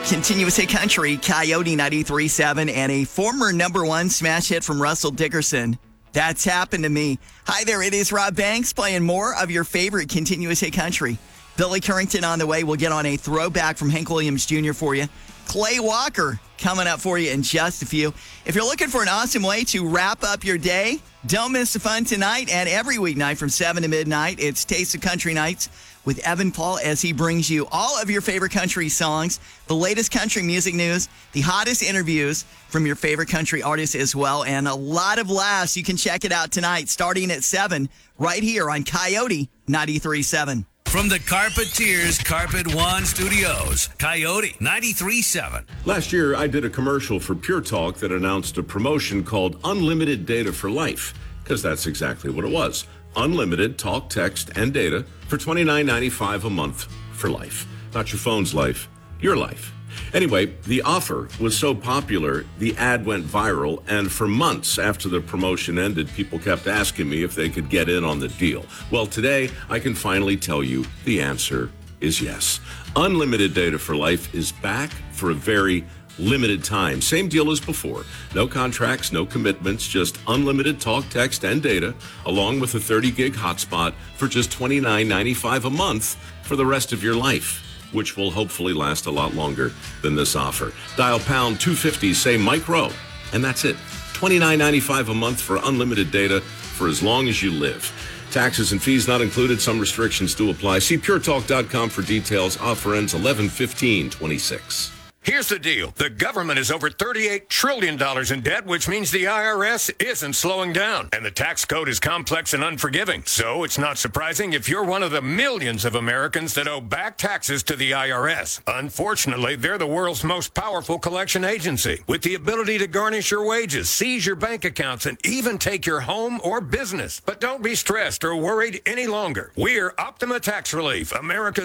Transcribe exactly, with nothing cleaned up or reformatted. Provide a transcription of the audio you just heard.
Continuous hit country, Coyote ninety-three point seven, and a former number one smash hit from Russell Dickerson. That's happened to me. Hi there, it is Rob Banks playing more of your favorite continuous hit country. Billy Currington on the way. We'll get on a throwback from Hank Williams Junior for you. Clay Walker coming up for you in just a few. If you're looking for an awesome way to wrap up your day, don't miss the fun tonight and every weeknight from seven to midnight. It's Taste of Country Nights with Evan Paul as he brings you all of your favorite country songs, the latest country music news, the hottest interviews from your favorite country artists as well, and a lot of laughs. You can check it out tonight starting at seven right here on Coyote ninety-three point seven. From the Carpeteers Carpet One Studios, Coyote ninety-three point seven. Last year, I did a commercial for Pure Talk that announced a promotion called Unlimited Data for Life, because that's exactly what it was. Unlimited talk, text, and data for twenty-nine ninety-five a month for life. Not your phone's life, your life. Anyway, the offer was so popular, the ad went viral, and for months after the promotion ended, people kept asking me if they could get in on the deal. Well, today, I can finally tell you the answer is yes. Unlimited Data for Life is back for a very limited time. Same deal as before. No contracts, no commitments, just unlimited talk, text, and data, along with a thirty gig hotspot for just twenty-nine ninety-five a month for the rest of your life, which will hopefully last a lot longer than this offer. Dial pound two fifty, say Mike Rowe, and that's it. twenty-nine ninety-five a month for unlimited data for as long as you live. Taxes and fees not included. Some restrictions do apply. See pure talk dot com for details. Offer ends eleven fifteen twenty-six. Here's the deal. The government is over thirty-eight trillion dollars in debt, which means the I R S isn't slowing down. And the tax code is complex and unforgiving. So it's not surprising if you're one of the millions of Americans that owe back taxes to the I R S. Unfortunately, they're the world's most powerful collection agency, with the ability to garnish your wages, seize your bank accounts, and even take your home or business. But don't be stressed or worried any longer. We're Optima Tax Relief, America's